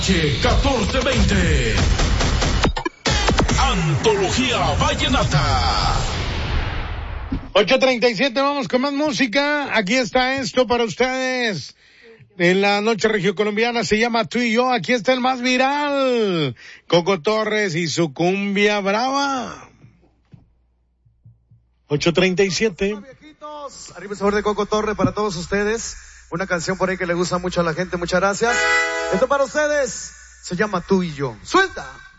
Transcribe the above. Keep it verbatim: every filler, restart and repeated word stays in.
catorce veinte. Antología Vallenata. ocho treinta y siete, vamos con más música. Aquí está esto para ustedes. En la noche regiocolombiana se llama Tú y Yo. Aquí está el más viral. Coco Torres y su cumbia brava. ocho treinta y siete. Hola, viejitos. Arriba el sabor de Coco Torres para todos ustedes. Una canción por ahí que le gusta mucho a la gente. Muchas gracias. Esto para ustedes se llama Tú y Yo. ¡Suelta!